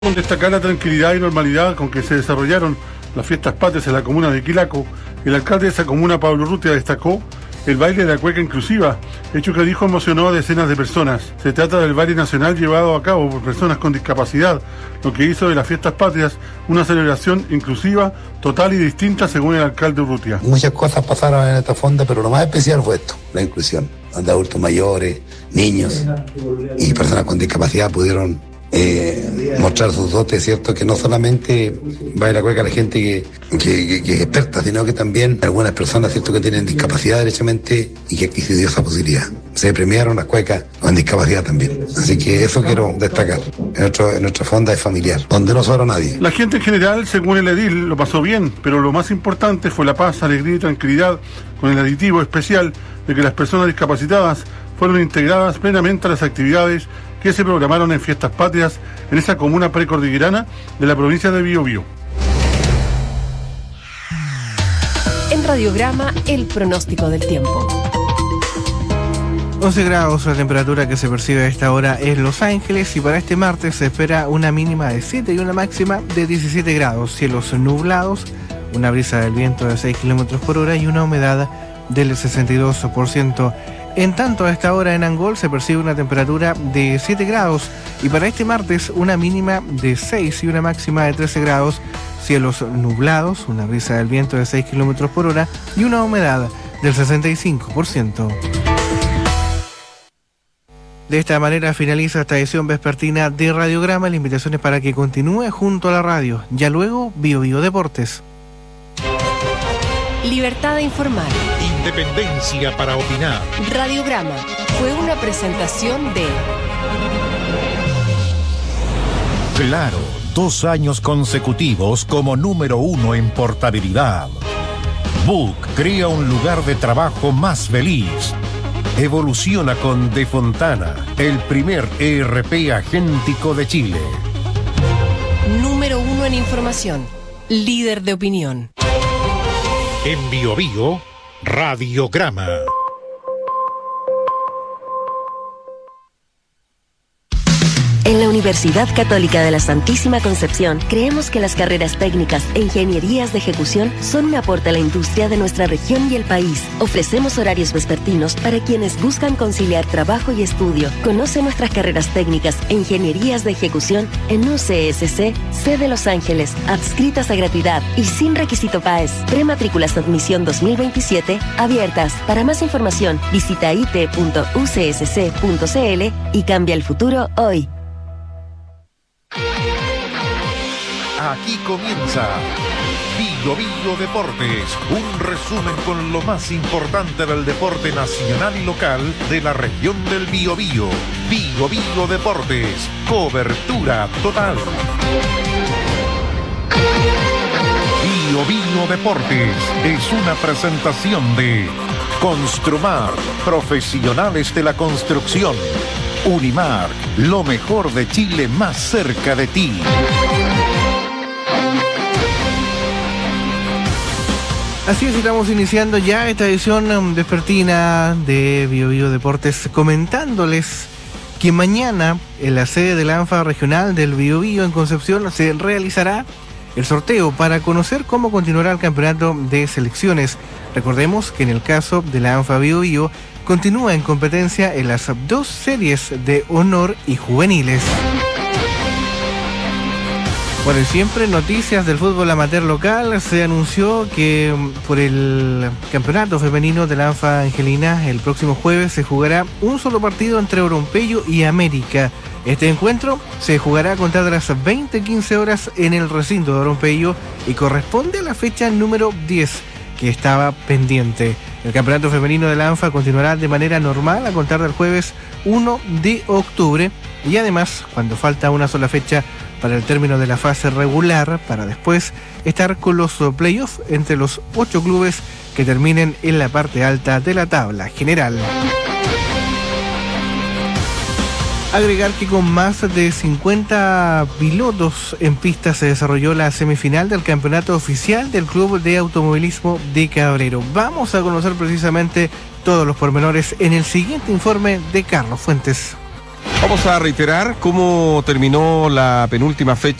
Destacar la tranquilidad y normalidad con que se desarrollaron las fiestas patrias en la comuna de Quilaco. El alcalde de esa comuna, Pablo Urrutia, destacó el baile de la cueca inclusiva, hecho que dijo emocionó a decenas de personas. Se trata del baile nacional llevado a cabo por personas con discapacidad, lo que hizo de las fiestas patrias una celebración inclusiva, total y distinta, según el alcalde Urrutia. Muchas cosas pasaron en esta fonda, pero lo más especial fue esto, la inclusión, donde adultos mayores, niños y personas con discapacidad pudieron mostrar sus dotes, ¿cierto? Que no solamente baila cueca la gente que es experta, sino que también algunas personas, ¿cierto?, que tienen discapacidad derechamente y que aquí se dio esa posibilidad. Se premiaron las cuecas con discapacidad también. Así que eso quiero destacar. En nuestra fonda es familiar, donde no sobra nadie. La gente en general, según el edil, lo pasó bien, pero lo más importante fue la paz, alegría y tranquilidad, con el aditivo especial de que las personas discapacitadas fueron integradas plenamente a las actividades que se programaron en fiestas patrias en esa comuna precordillerana de la provincia de Biobío. En Radiograma, el pronóstico del tiempo. 11 grados la temperatura que se percibe a esta hora en Los Ángeles, y para este martes se espera una mínima de 7 y una máxima de 17 grados. Cielos nublados, una brisa del viento de 6 kilómetros por hora y una humedad del 62%. En tanto, a esta hora en Angol se percibe una temperatura de 7 grados y para este martes una mínima de 6 y una máxima de 13 grados. Cielos nublados, una brisa del viento de 6 kilómetros por hora y una humedad del 65%. De esta manera finaliza esta edición vespertina de Radiograma. La invitación es para que continúe junto a la radio. Ya luego, Biobío Deportes. Libertad de informar. Independencia para opinar. Radiograma fue una presentación de Claro, 2 años consecutivos como número 1 en portabilidad. Book crea un lugar de trabajo más feliz. Evoluciona con De Fontana, el primer ERP agéntico de Chile. Número 1 en información. Líder de opinión. En Biobío, Radiograma. En la Universidad Católica de la Santísima Concepción, creemos que las carreras técnicas e ingenierías de ejecución son un aporte a la industria de nuestra región y el país. Ofrecemos horarios vespertinos para quienes buscan conciliar trabajo y estudio. Conoce nuestras carreras técnicas e ingenierías de ejecución en UCSC, sede Los Ángeles, adscritas a gratuidad y sin requisito PAES. Prematrículas de admisión 2027 abiertas. Para más información, visita it.ucsc.cl y cambia el futuro hoy. Aquí comienza Biobío Deportes, un resumen con lo más importante del deporte nacional y local de la región del Biobío. Biobío Deportes, cobertura total. Biobío Deportes es una presentación de Construmar, profesionales de la construcción. Unimark, lo mejor de Chile más cerca de ti. Así es, estamos iniciando ya esta edición vespertina de Biobío Deportes, comentándoles que mañana en la sede de la ANFA regional del Biobío en Concepción se realizará el sorteo para conocer cómo continuará el campeonato de selecciones. Recordemos que en el caso de la ANFA Biobío continúa en competencia en las 2 series de honor y juveniles. Bueno, y siempre noticias del fútbol amateur local. Se anunció que por el campeonato femenino de la ANFA Angelina el próximo jueves se jugará un solo partido entre Orompeyo y América. Este encuentro se jugará a contar de las 20:15 horas en el recinto de Orompeyo y corresponde a la fecha número 10 que estaba pendiente. El campeonato femenino de la ANFA continuará de manera normal a contar del jueves 1 de octubre y además, cuando falta una sola fecha para el término de la fase regular, para después estar con los playoffs entre los 8 clubes que terminen en la parte alta de la tabla general. Agregar que con más de 50 pilotos en pista se desarrolló la semifinal del campeonato oficial del Club de Automovilismo de Cabrero. Vamos a conocer precisamente todos los pormenores en el siguiente informe de Carlos Fuentes. Vamos a reiterar cómo terminó la penúltima fecha